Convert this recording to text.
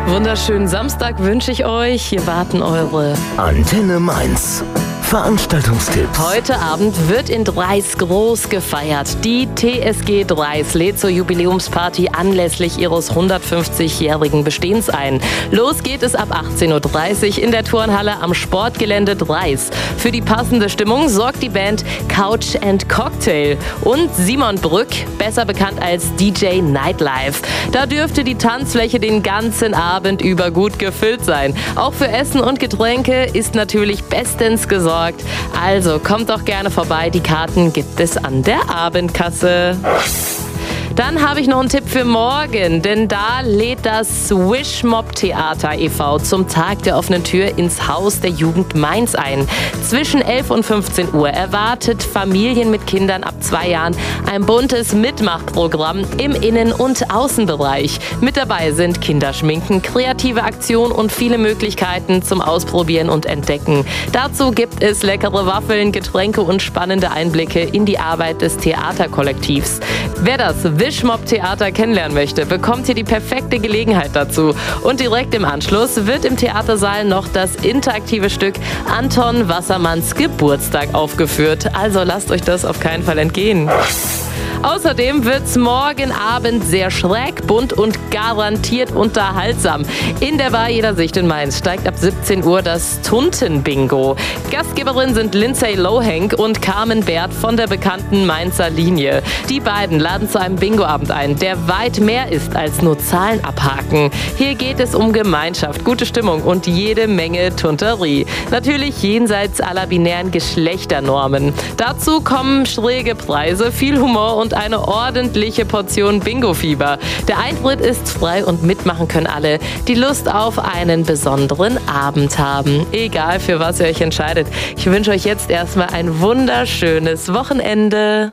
Wunderschönen Samstag wünsche ich euch. Hier warten eure Antenne Mainz. Veranstaltungstipps. Heute Abend wird in Dreis groß gefeiert. Die TSG Dreis lädt zur Jubiläumsparty anlässlich ihres 150-jährigen Bestehens ein. Los geht es ab 18.30 Uhr in der Turnhalle am Sportgelände Dreis. Für die passende Stimmung sorgt die Band Couch and Cocktail und Simon Brück, besser bekannt als DJ Nightlife. Da dürfte die Tanzfläche den ganzen Abend über gut gefüllt sein. Auch für Essen und Getränke ist natürlich bestens gesorgt. Also kommt doch gerne vorbei, die Karten gibt es an der Abendkasse. Dann habe ich noch einen Tipp für morgen, denn da lädt das Swish Mob Theater e.V. zum Tag der offenen Tür ins Haus der Jugend Mainz ein. Zwischen 11 und 15 Uhr erwartet Familien mit Kindern ab 2 Jahren ein buntes Mitmachprogramm im Innen- und Außenbereich. Mit dabei sind Kinderschminken, kreative Aktionen und viele Möglichkeiten zum Ausprobieren und Entdecken. Dazu gibt es leckere Waffeln, Getränke und spannende Einblicke in die Arbeit des Theaterkollektivs. Wer das Wish Mob Theater kennenlernen möchte, bekommt hier die perfekte Gelegenheit dazu. Und direkt im Anschluss wird im Theatersaal noch das interaktive Stück Anton Wassermanns Geburtstag aufgeführt. Also lasst euch das auf keinen Fall entgehen. Außerdem wird's morgen Abend sehr schräg, bunt und garantiert unterhaltsam. In der Bar Jeder Sicht in Mainz steigt ab 17 Uhr das Tunten-Bingo. Gastgeberinnen sind Lindsay Lohank und Carmen Bert von der bekannten Mainzer Linie. Die beiden laden zu einem Bingo-Abend ein, der weit mehr ist als nur Zahlen abhaken. Hier geht es um Gemeinschaft, gute Stimmung und jede Menge Tunterie. Natürlich jenseits aller binären Geschlechternormen. Dazu kommen schräge Preise, viel Humor und eine ordentliche Portion Bingo-Fieber. Der Eintritt ist frei und mitmachen können alle, die Lust auf einen besonderen Abend haben. Egal, für was ihr euch entscheidet. Ich wünsche euch jetzt erstmal ein wunderschönes Wochenende.